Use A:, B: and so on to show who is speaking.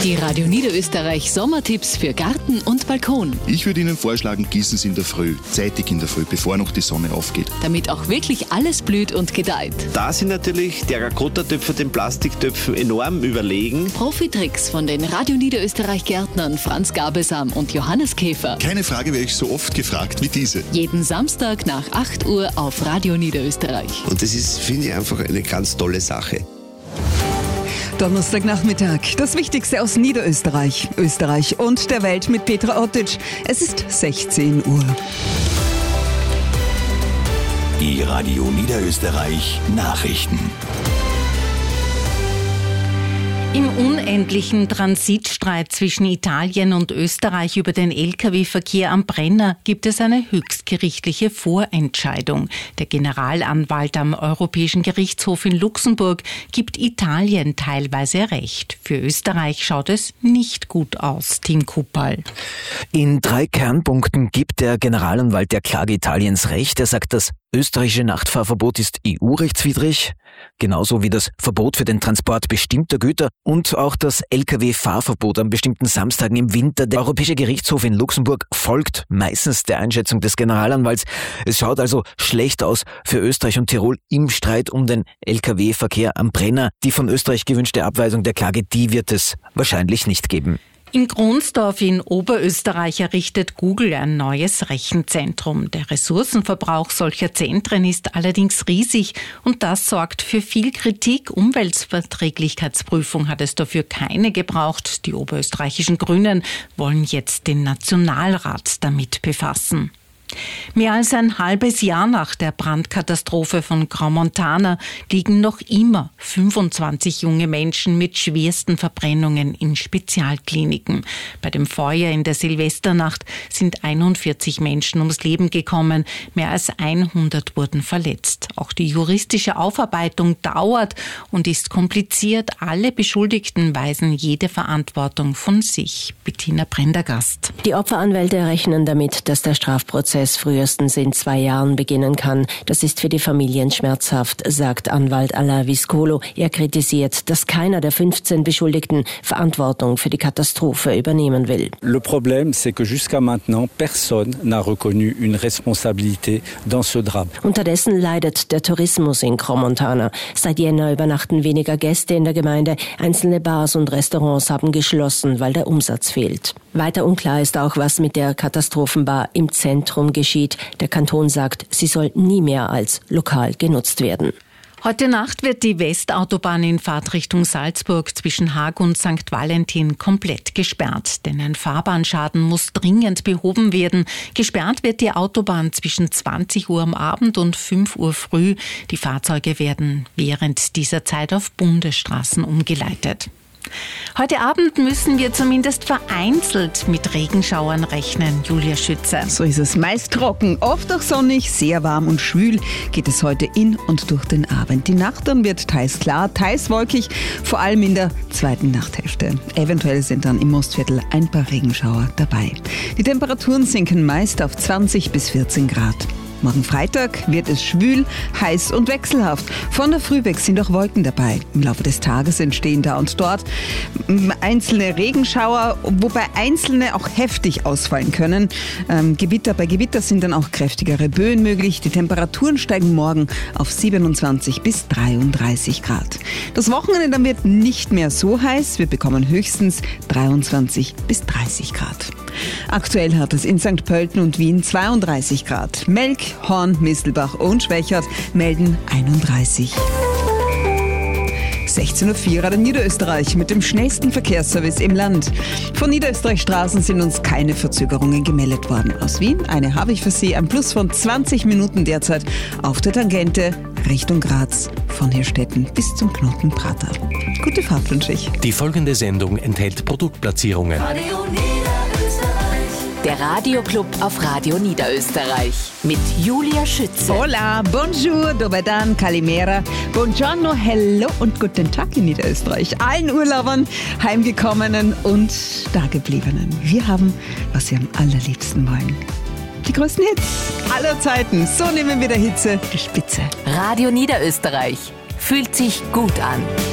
A: Die Radio Niederösterreich Sommertipps für Garten und Balkon.
B: Ich würde Ihnen vorschlagen, gießen Sie in der Früh, zeitig in der Früh, bevor noch die Sonne aufgeht.
A: Damit auch wirklich alles blüht und gedeiht.
C: Da sind natürlich Terrakotta-Töpfe den Plastiktöpfen enorm überlegen.
A: Profitricks von den Radio Niederösterreich Gärtnern Franz Gabelsam und Johannes Käfer.
B: Keine Frage werde ich so oft gefragt wie diese.
A: Jeden Samstag nach 8 Uhr auf Radio Niederösterreich.
C: Und das ist, finde ich, einfach eine ganz tolle Sache.
D: Donnerstagnachmittag, das Wichtigste aus Niederösterreich, Österreich und der Welt mit Petra Ottic. Es ist 16 Uhr.
E: Die Radio Niederösterreich Nachrichten.
F: Im unendlichen Transitstreit zwischen Italien und Österreich über den Lkw-Verkehr am Brenner gibt es eine höchstgerichtliche Vorentscheidung. Der Generalanwalt am Europäischen Gerichtshof in Luxemburg gibt Italien teilweise Recht. Für Österreich schaut es nicht gut aus, Tim Kuppal.
G: In 3 Kernpunkten gibt der Generalanwalt der Klage Italiens Recht. Er sagt, das österreichische Nachtfahrverbot ist EU-rechtswidrig, genauso wie das Verbot für den Transport bestimmter Güter und auch das Lkw-Fahrverbot an bestimmten Samstagen im Winter. Der Europäische Gerichtshof in Luxemburg folgt meistens der Einschätzung des Generalanwalts. Es schaut also schlecht aus für Österreich und Tirol im Streit um den Lkw-Verkehr am Brenner. Die von Österreich gewünschte Abweisung der Klage, die wird es wahrscheinlich nicht geben.
F: In Gronsdorf in Oberösterreich errichtet Google ein neues Rechenzentrum. Der Ressourcenverbrauch solcher Zentren ist allerdings riesig und das sorgt für viel Kritik. Umweltverträglichkeitsprüfung hat es dafür keine gebraucht. Die oberösterreichischen Grünen wollen jetzt den Nationalrat damit befassen. Mehr als ein halbes Jahr nach der Brandkatastrophe von Crans-Montana liegen noch immer 25 junge Menschen mit schwersten Verbrennungen in Spezialkliniken. Bei dem Feuer in der Silvesternacht sind 41 Menschen ums Leben gekommen, mehr als 100 wurden verletzt. Auch die juristische Aufarbeitung dauert und ist kompliziert. Alle Beschuldigten weisen jede Verantwortung von sich. Bettina Prendergast.
H: Die Opferanwälte rechnen damit, dass der Strafprozess frühestens in 2 Jahren beginnen kann. Das ist für die Familien schmerzhaft, sagt Anwalt Alain Viscolo. Er kritisiert, dass keiner der 15 Beschuldigten Verantwortung für die Katastrophe übernehmen will.
I: Le problème, c'est que jusqu'à maintenant, personne n'a reconnu une responsabilité dans ce drame.
H: Unterdessen leidet der Tourismus in Crans-Montana. Seit Jänner übernachten weniger Gäste in der Gemeinde. Einzelne Bars und Restaurants haben geschlossen, weil der Umsatz fehlt. Weiter unklar ist auch, was mit der Katastrophenbar im Zentrum geschieht. Der Kanton sagt, sie soll nie mehr als lokal genutzt werden.
F: Heute Nacht wird die Westautobahn in Fahrtrichtung Salzburg zwischen Haag und St. Valentin komplett gesperrt. Denn ein Fahrbahnschaden muss dringend behoben werden. Gesperrt wird die Autobahn zwischen 20 Uhr am Abend und 5 Uhr früh. Die Fahrzeuge werden während dieser Zeit auf Bundesstraßen umgeleitet. Heute Abend müssen wir zumindest vereinzelt mit Regenschauern rechnen, Julia Schütze.
D: So ist es. Meist trocken, oft auch sonnig, sehr warm und schwül geht es heute in und durch den Abend. Die Nacht dann wird teils klar, teils wolkig, vor allem in der zweiten Nachthälfte. Eventuell sind dann im Mostviertel ein paar Regenschauer dabei. Die Temperaturen sinken meist auf 20 bis 14 Grad. Morgen Freitag wird es schwül, heiß und wechselhaft. Von der Früh weg sind auch Wolken dabei. Im Laufe des Tages entstehen da und dort einzelne Regenschauer, wobei einzelne auch heftig ausfallen können. Bei Gewitter sind dann auch kräftigere Böen möglich. Die Temperaturen steigen morgen auf 27 bis 33 Grad. Das Wochenende dann wird nicht mehr so heiß. Wir bekommen höchstens 23 bis 30 Grad. Aktuell hat es in St. Pölten und Wien 32 Grad. Melk, Horn, Mistelbach und Schwächert melden 31. 16.04 Uhr Radio Niederösterreich mit dem schnellsten Verkehrsservice im Land. Von Niederösterreich Straßen sind uns keine Verzögerungen gemeldet worden. Aus Wien eine habe ich für Sie, ein Plus von 20 Minuten derzeit auf der Tangente Richtung Graz von Hirstetten bis zum Knoten Prater. Gute Fahrt wünsche ich.
E: Die folgende Sendung enthält Produktplatzierungen.
A: Der Radioclub auf Radio Niederösterreich mit Julia Schütze.
D: Hola, bonjour, dober dan, kalimera, buongiorno, hello und guten Tag in Niederösterreich. Allen Urlaubern, Heimgekommenen und Dagebliebenen. Wir haben, was Sie am allerliebsten wollen. Die größten Hits aller Zeiten. So nehmen wir der Hitze die Spitze.
A: Radio Niederösterreich fühlt sich gut an.